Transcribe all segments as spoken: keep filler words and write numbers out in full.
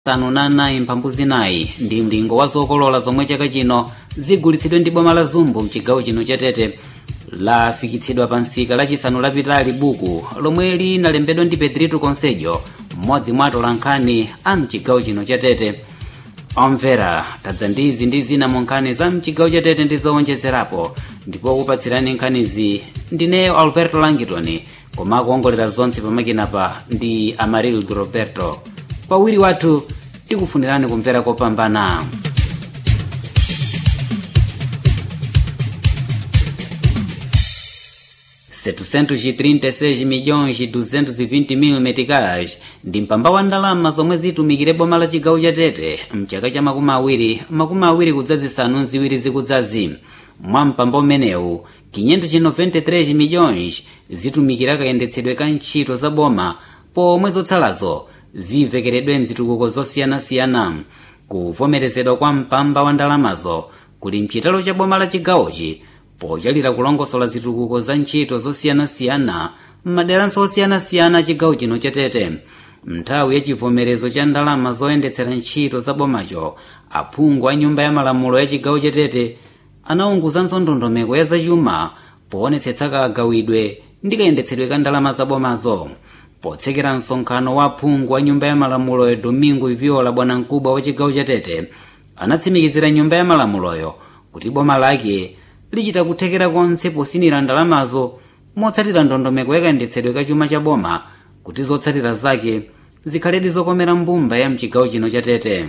asanu na anayi mphambu zinayi ndi mlingo wa zokolola zomwe chaka chino zigulitsidwe ndi boma la Zumbu mchigawo chino cha Tete lafikitsidwa pa nsika lachisanu lapitali buku lomwe linalembedwa ndi Pedrito Conselho, mmodzi mwa atolankhani a mchigawo chino cha Tete. Omvera tadza ndizi ndi zina mu nkhani za mchigawo cha Tete ndi zowonjezerapo, ndipo kupatsirani nkhanizi ndineyo Alberto Langitoni, koma kuongolera zonse pamakinapa ndi Amarildo Roberto. Pawiri wathu tikufunirani kumvera kopambana. setecentos e trinta e seis milhões e duzentos e vinte mil meticais ndi mpamba wa ndalama zomwe zitumikire boma la chigawo cha Tete mchaka cha makumi awiri makumi awiri kudzazisanu ziwiri zikudzazi. Mwa mpamba umenewu quinhentos e noventa e três milhões zitumikira kayendetsedwe ka ntchito za boma, pomwe zotsalazo zivekeredwe mzitukuko zosiyanasiyana. Kuvomerezedwa kwa mpamba wa ndalamazo kuli mchitalo cha boma la chigawochi pochalira kulongosola zitukuko za ntchito zosiyanasiyana m'maderanso osiyanasiyana chigawo chino cha Tete. Nthawi ya chivomerezo cha ndalama zoyendetsera ntchito za bomacho, aphungu a nyumba ya malamulo ya chigawo cha Tete anaunguzanso ndondomeko ya zachuma poonetsetsa kagawidwe ndi kayendetsedwe ka ndalama za bomazo. Potsekera msonkhano wa aphungu a nyumba ya malamulo ya Domingo Iviola bwanamkubwa wa chigawo cha Tete anatsimikizira nyumba ya malamuloyo kuti boma lake lichita kuthekera konse posinira ndalamazo motsatira ndondomeko yakayendetsedwe ka chuma cha boma kuti zotsatira zake zikhaledi zokomera mbumba ya mchigawo chino cha Tete.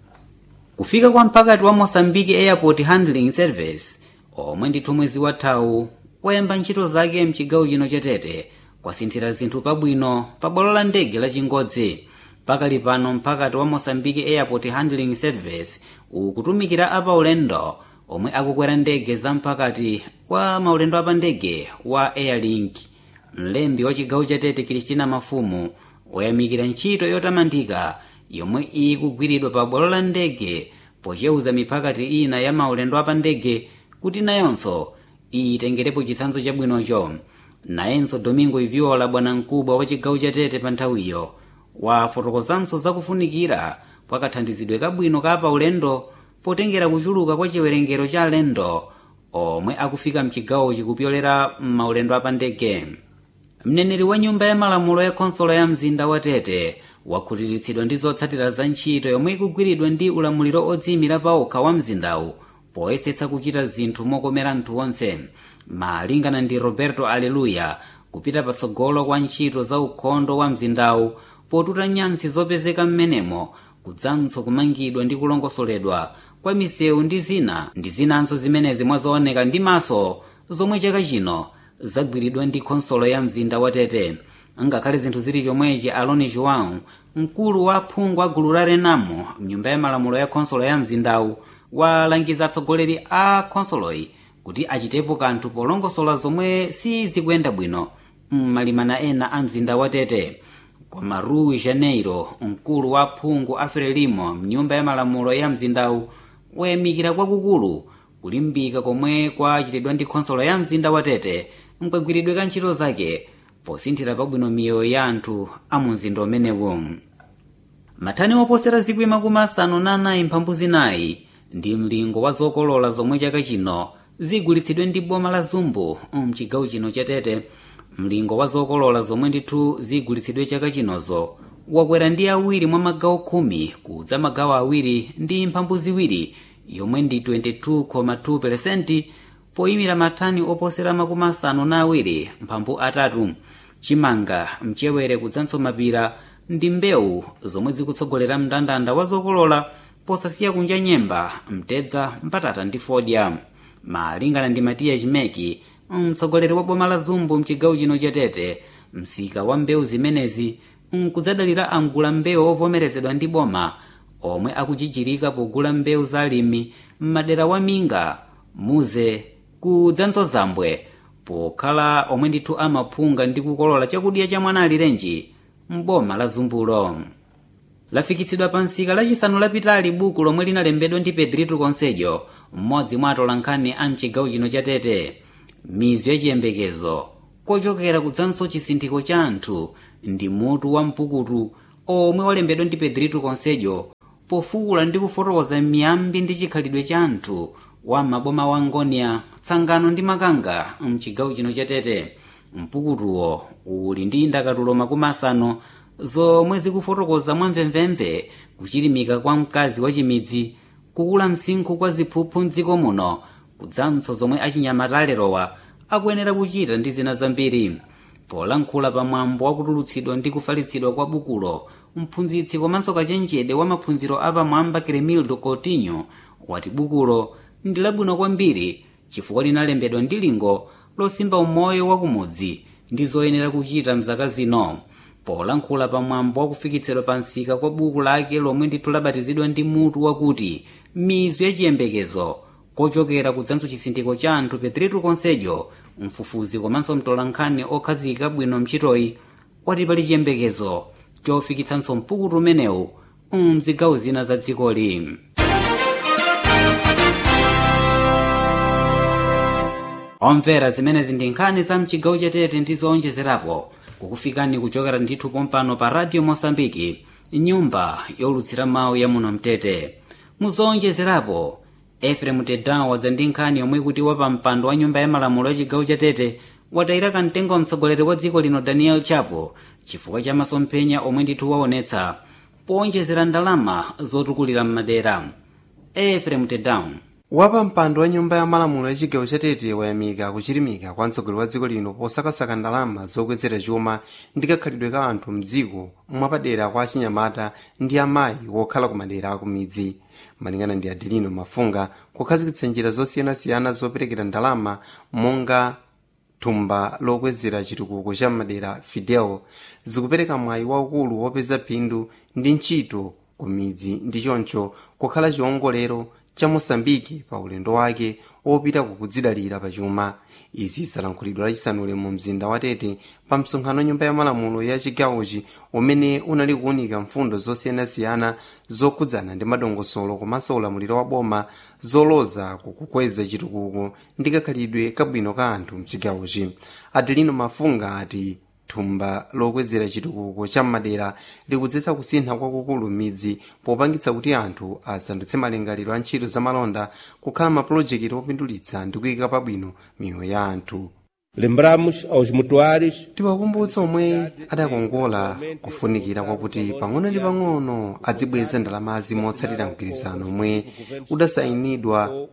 Kufika kwa mpakati wa Mozambique Airport Handling Service omwe ndithu mwezi wathawu wayamba ntchito zake mchigawo chino cha Tete kwasinthira zinthu pabwino pa bwalo la ndege la Chingodzi. Pakali pano mpakati wa Mozambique Airport Handling Service ukutumikira apa ulendo omwe akukwera ndege za mpakati wa maulendo apa ndege wa Airlink. Mlembi wa chigawo cha Tete Cristina Mafumu wayamikira ntchito yotamandika yomwe ikugwiridwa pa bwalo la ndege pocheuza mipakati ina ya maulendo apa ndege kuti nayonso itengerepo chitsanzo chabwinocho. Nayenso Domingo Iviola bwanamkubwa wa chigawo cha Tete pa nthawiyo wafotokozanso zakufunikira kwa kathandizidwe kabwino ka pa ulendo potengera kuchuluka kwa chiwerengero cha alendo omwe akufika mchigawo chikupyolera m'maulendo apa ndege. Mneneri wa nyumba ya malamulo ya khonsolo ya mzinda wa Tete wakhutiritsidwa ndi zotsatira za ntchito yomwe ikugwiridwa ndi ulamuliro odziyimira paokha wa mzindawu poyesetsa kuchita zinthu mokomera anthu onse. Malingana ndi Roberto Aleluya, kupita patsogolo kwa ntchito za ukhondo wa mzindawu potuta nyansi zopezeka m'menemo kudzanso kumangidwa ndi kulongosoledwa kwa misewu ndi zina ndi zinanso zimenezi mwazooneka ndi maso zomwe chaka chino zagwiridwa ndi khonsolo ya mzinda wa Tete. Ngakhale zinthu zili chomwechi, Aloni João, mkulu wa aphungu a gulu la Renamo mnyumba ya malamulo ya khonsolo ya mzindawu, walangiza atsogoleri a khonsoloyi kuti achitepo kanthu polongosola zomwe sizikuyenda bwino m'malimana ena a mzinda wa Tete. Koma Rui Janeiro, mkulu wa aphungu a Frelimo mnyumba ya malamulo ya mzindawu, wayamikira kwakukulu kulimbika komwe kwachitidwa ndi khonsolo ya mzinda wa Tete mkagwiridwe ka ntchito zake posinthira pabwino miyoyo ya anthu a mu mzinda umenewu. Mathani oposera zikwi makumi asanu na anayi mphambu zinayi ndi mlingo wa zokolola zomwe chaka chino zigulitsidwe ndi boma la Zumbu mchigawo chino cha Tete. Mlingo wa zokolola zomwe ndithu zigulitsidwe chaka chinozo wakwera ndi awiri mwa magawo khumi kudza magawo awiri ndi mphambu ziwiri yomwe ndi twenty-two point two percent poyimira mathani oposera makumi asanu na awiri mphambu atatu. Chimanga, mchewere kudzanso mapira ndi mbewu zomwe zikutsogolera mndandanda wa zokolola posasiya kunja nyemba, mtedza, mbatata ndi fodya. Malingana ndi Matiya Chimeki, mtsogoleri wa boma la Zumbu mchigawo chino cha Tete, msika wa mbewu zimenezi nkudzadalira angula mbewu ovomerezedwa ndi boma omwe akuchichirika pogula mbewu za alimi m'madera wa Minga, Muze kudzanso Zambwe pokhala omwe ndithu amaphunga ndi kukolola chakudya cha mwana alirenji m'boma la Zumbulo. Lafikitsidwa pa nsika lachisanu lapitali buku lomwe linalembedwa ndi Pedrito Conselho, mmodzi mwa atolankhani a mchigawo chino cha Tete. Mizu ya chiyembekezo kochokera kudzanso chisinthiko cha anthu ndi mutu wa mpukutu omwe walembedwa ndi Pedrito Conselho pofuwula ndi kufotokoza miyambi ndi chikhalidwe cha anthu wa maboma wa Ngonia, Tsangano ndi Makanga mchigawo chino cha Tete. Mpukutuwo uli ndi ndakatulo makumi asanu zomwe zikufotokoza mwamvemvemve kuchilimika kwa mkazi wa chimidzi, kukula msinkhu kwa ziphuphu mdziko muno, kudzanso zomwe achinyamata alerowa akuyenera kuchita ndi zina zambiri. Polankhula pamwambo wakutulutsidwa ndi kufalitsidwa kwa bukulo, mphunzitsi komanso kachenjede wa maphunziro apamwamba Cremildo Coutinho wati bukulo ndi labwino kwambiri chifukwa linalembedwa ndi lingo losimba umoyo wakumudzi ndi zoyenera kuchita mzaka zino. Polankhula pamwambo wakufikitsidwa pa nsika kwa buku lake lomwe ndithu labatizidwa ndi mutu wakuti mizu ya chiyembekezo, kochokera kudzanso chisindiko cha anthu Pedrito Conselho, mfufuzi komanso mtolankhani okhazika bwino mchitoyi, wati pali chiyembekezo chofikitsanso mpukutu umenewu mzigawo zina za dzikoli. Omvera, zimenezi ndi nkhani za mchigawo cha Tete ndi zoonjezerapo kukufikani kuchokera ndithu pompano pa Radio Mosambiki, nyumba yolutsira mawu ya muno mtete. Muzoonjezerapo, Efrem Tedawa wadza ndi nkhani yomwe kuti wapa mpando wa nyumba ya malamulo ya chigawo cha Tete watayira kamtengo mtsogoleri wa dziko lino Daniel Chapo chifukwa cha masomphenya omwe ndithu waonetsa poonjezera ndalama zotukulira m'madera. Efrem Tedawa wapa mpando wa nyumba ya malamulo ya chigawo cha Tete wayamika kuchilimika kwa mtsogoleri wa dziko lino posakasaka ndalama zokwezera chuma ndi kakhalidwe ka anthu mdziko mwapadera kwa achinyamata ndi amayi wokhala ku madera aku midzi. Malingana ndi Adelino Mafunga, kukhazikitsa njira zosiyanasiyana zoperekera ndalama monga thumba lokwezera chitukuko cha madera Fidel zikupereka mwayi waukulu wopeza phindu ndi ntchito ku midzi, ndi choncho kukhala chiwongolero cha Mosambiki pa ulendo wake wopita kukudzidalira pachuma. Izi zalankhulidwa lachisanule mu mzinda wa Tete pa msonkhano nyumba ya malamulo ya chigawochi umene unali kuunika mfundo zosiyanasiyana zokhudzana ndi madongosolo komanso ulamuliro wa boma zoloza kukukweza chitukuko ndi kakhalidwe kabwino ka anthu mchigawochi. Adelino Mafunga ati thumba lokwezera chitukuko cha madera likudzetsa kusintha kwakukulu midzi popangitsa kuti anthu asandutse malingaliro a ntchito za malonda kukhala mapulojekiti opindulitsa ndi kuyika pabwino miyoyo ya anthu. Lembramos aos mutuários, tiwakumbutsa omwe adakongola kufunikira kwakuti pang'ono ndi pang'ono adzibweza ndalamazi motsatira mgwirizano omwe udasayinidwa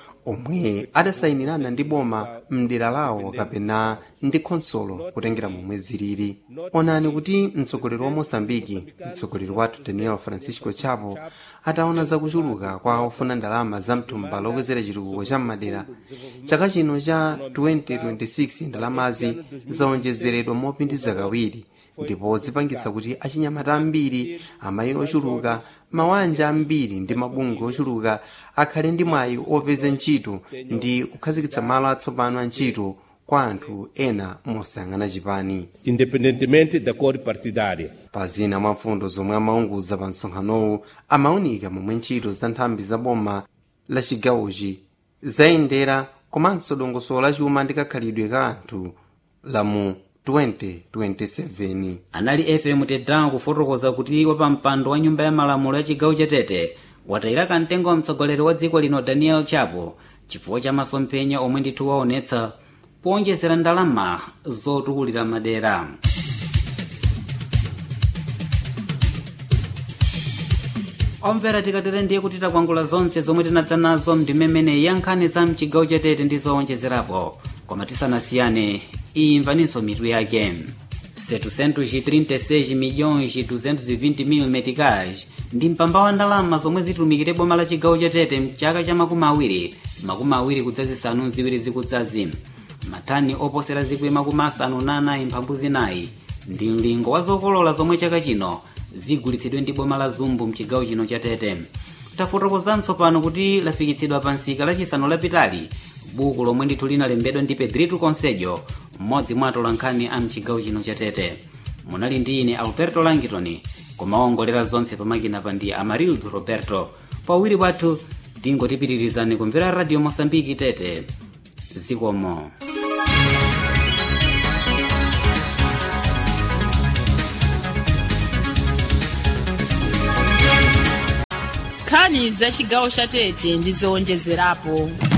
omwe adasayinirana ndi boma mdera lawo kapena ndi khonsolo kutengera momwe zilili. Onani kuti mtsogoleri wa Mosambiki, mtsogoleri wathu Daniel Francisco Chapo ataona zakuchuluka kwa ofuna ndalama za mthumba lokwezera chitukuko cha madera. Chaka chino cha twenty twenty-six ndalamazi zaonjezeredwa mopindiza kawiri, ndipo zipangitsa kuti achinyamata ambiri, amayi ochuluka, mawanja ambiri ndi mabungwe ochuluka akhale ndi mwayi opeza ntchito ndi kukhazikitsa malo atsopano a ntchito kwa anthu ena mosayang'ana chipani, independentemente da cor partidária. Pa zina mwa mfundo zomwe amaunguza pa msonkhanowu amaunika momwe ntchito za nthambi za boma la chigawochi zayendera komanso dongosolo la chuma ndi kakhalidwe ka anthu la mu twenty twenty-seven. Anali Efrem Tedawa kufotokoza kuti wapa mpando wa nyumba ya malamulo ya chigawo cha Tete watayira kamtengo wa mtsogoleri wa dziko lino Daniel Chapo chifukwa cha masomphenya omwe ndithu waonetsa poonjezera ndalama zotukulira madera. Omvera, tikatere ndiye kuti takwangula zonse zomwe tinadza nazo mndimemene ya nkhani za mchigawo cha Tete ndi zoonjezerapo, koma tisanasiyane imvaninso mitu yake. setecentos e trinta e seis milhões e duzentos e vinte mil meticais ndi mpamba wa ndalama zomwe zitumikire boma la chigawo cha Tete mchaka cha makumi awiri makumi awiri kudzazisanu ziwiri zikudzazi. Matani oposera zikwi makumi asanu na anayi mphambu zinayi ndi mlingo wa zokolola zomwe chaka chino zigulitsidwe ndi boma la Zumbu mchigawo chino cha Tete. Tafotokozanso pano kuti lafikitsidwa pa nsika lachisanu lapitali buku lomwe ndithu linalembedwa ndi Pedrito Conselho, mmodzi mwa atolankhani a mchigawo chino cha Tete. Munali ndi ine Alberto Langitoni, kumaongolera zonse pamakina pa ndi Amarildo Roberto. Pawiri pathu tingotipitirizani kumvera Radio Mosambiki Tete. Zikomo. nkhani za chigawo cha Tete ndi zowonjezerapo.